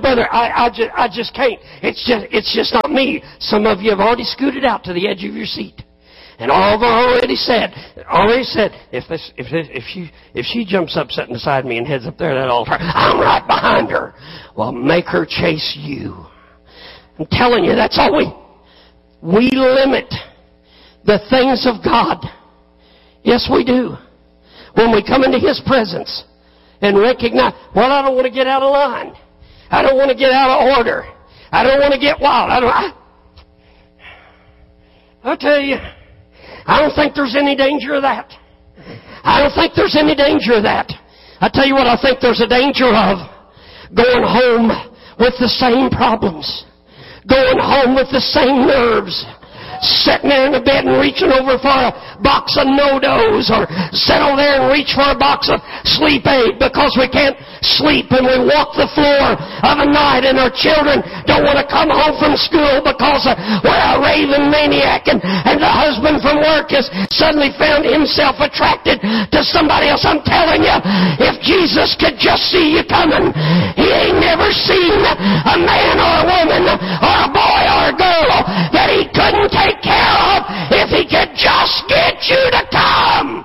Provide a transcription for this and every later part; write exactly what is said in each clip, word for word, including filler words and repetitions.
brother, I, I, just, I just can't. It's just, it's just not me. Some of you have already scooted out to the edge of your seat. And all I've already said, already said, if this, if this, if she, if she jumps up sitting beside me and heads up there to that altar, I'm right behind her. Well, make her chase you. I'm telling you, that's all we, we limit the things of God. Yes, we do. When we come into His presence and recognize, well, I don't want to get out of line. I don't want to get out of order. I don't want to get wild. I don't, I, I'll tell you, I don't think there's any danger of that. I don't think there's any danger of that. I tell you what I think there's a danger of. Going home with the same problems. Going home with the same nerves. Sitting there in the bed and reaching over for a box of No-Dos, or sit over there and reach for a box of sleep aid because we can't sleep and we walk the floor of a night and our children don't want to come home from school because we're a raving maniac, and, and the husband from work has suddenly found himself attracted to somebody else. I'm telling you, if Jesus could just see you coming, He ain't never seen a man or a woman or a boy or a girl that He couldn't take care of if He could just get you to come.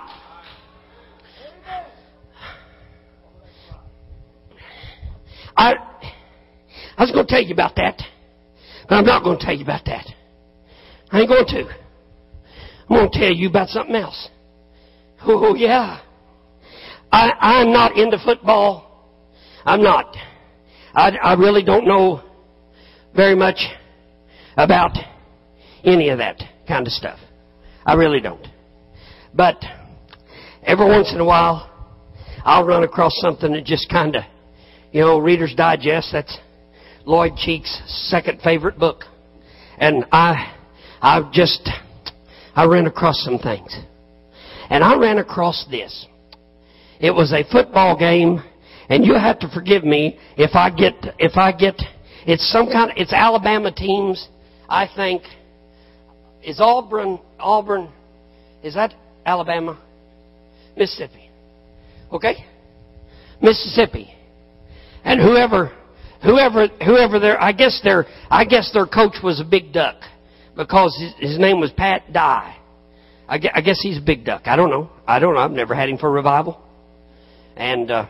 I, I was going to tell you about that, but I'm not going to tell you about that. I ain't going to. I'm going to tell you about something else. Oh, yeah. I, I'm not into football. I'm not. I, I really don't know very much about any of that kind of stuff. I really don't. But every once in a while, I'll run across something that just kind of, you know, Reader's Digest, that's Lloyd Cheek's second favorite book. And I, I just, I ran across some things. And I ran across this. It was a football game, and you have to forgive me if I get, if I get, it's some kind of, it's Alabama teams, I think. Is Auburn, Auburn, is that Alabama? Mississippi. Okay? Mississippi. And whoever, whoever, whoever their, I guess their, I guess their coach was a big duck because his, his name was Pat Dye. I guess, I guess he's a big duck. I don't know. I don't know. I've never had him for revival. And, uh,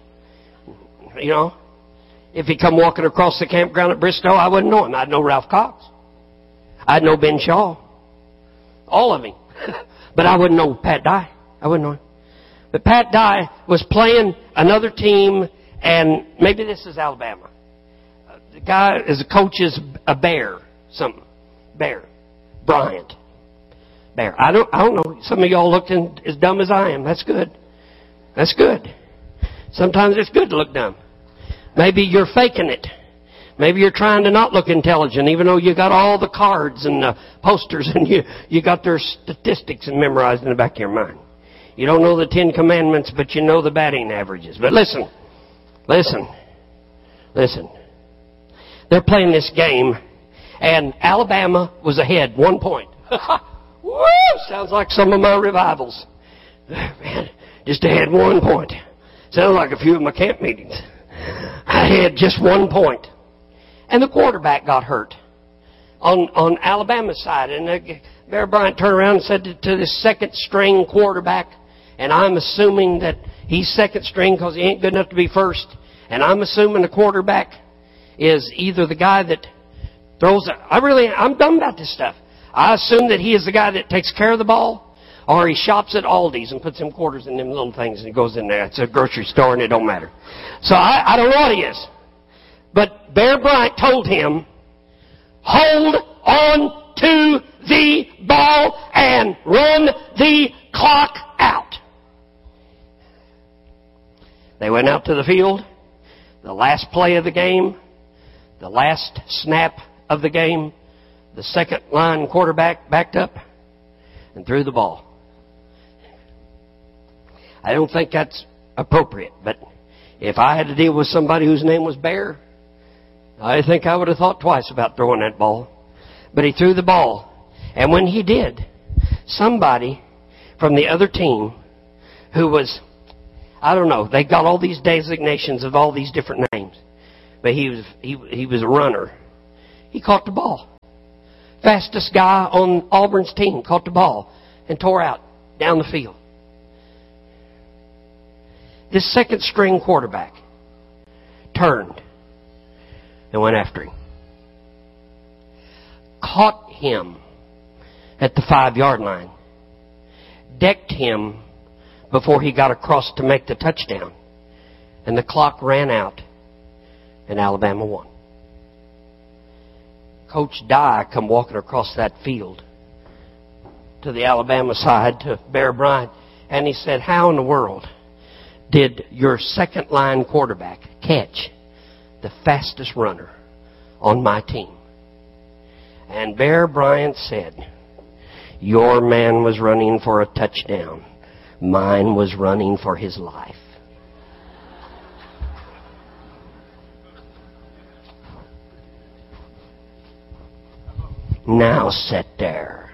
you know, if he come walking across the campground at Bristow, I wouldn't know him. I'd know Ralph Cox. I'd know Ben Shaw. All of him. But I wouldn't know Pat Dye. I wouldn't know him. But Pat Dye was playing another team, and maybe this is Alabama. Uh, the guy is a coach is a Bear. Something. Bear. Bryant. Bear. I don't, I don't know. Some of y'all looking as dumb as I am. That's good. That's good. Sometimes it's good to look dumb. Maybe you're faking it. Maybe you're trying to not look intelligent, even though you got all the cards and the posters and you, you got their statistics memorized in the back of your mind. You don't know the Ten Commandments, but you know the batting averages. But listen, listen, listen. They're playing this game, and Alabama was ahead one point. Woo! Sounds like some of my revivals. Man, just ahead one point. Sounds like a few of my camp meetings. I had just one point. And the quarterback got hurt on, on Alabama's side. And uh, Bear Bryant turned around and said to, to the second string quarterback, and I'm assuming that he's second string because he ain't good enough to be first. And I'm assuming the quarterback is either the guy that throws it. I really, I'm dumb about this stuff. I assume that he is the guy that takes care of the ball, or he shops at Aldi's and puts them quarters in them little things and he goes in there. It's a grocery store and it don't matter. So I, I don't know what he is. But Bear Bryant told him, hold on to the ball and run the clock out. They went out to the field. The last play of the game, the last snap of the game, the second line quarterback backed up and threw the ball. I don't think that's appropriate, but if I had to deal with somebody whose name was Bear, I think I would have thought twice about throwing that ball. But he threw the ball. And when he did, somebody from the other team who was, I don't know, they got all these designations of all these different names. but he was he he was a runner. He caught the ball. Fastest guy on Auburn's team caught the ball and tore out down the field. This second string quarterback turned and went after him. Caught him at the five-yard line. Decked him before he got across to make the touchdown. And the clock ran out and Alabama won. Coach Dye come walking across that field to the Alabama side to Bear Bryant, and he said, how in the world did your second line quarterback catch the fastest runner on my team? And Bear Bryant said, your man was running for a touchdown. Mine was running for his life. Now sit there.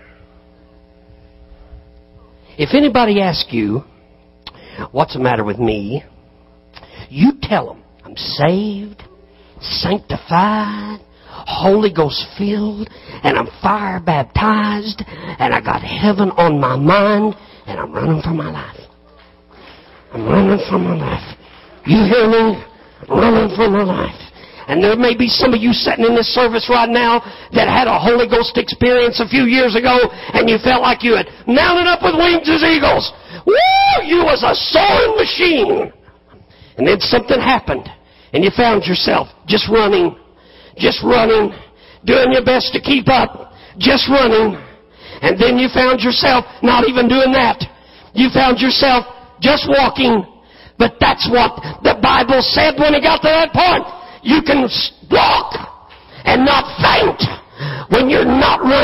If anybody asks you, what's the matter with me? You tell them, I'm saved, sanctified, Holy Ghost filled, and I'm fire baptized, and I got heaven on my mind, and I'm running for my life. I'm running for my life. You hear me? I'm running for my life. And there may be some of you sitting in this service right now that had a Holy Ghost experience a few years ago, and you felt like you had mounted up with wings as eagles. Woo! You was a soaring machine. And then something happened, and you found yourself just running, just running, doing your best to keep up, just running. And then you found yourself not even doing that. You found yourself just walking. But that's what the Bible said when it got to that point. You can walk and not faint when you're not running.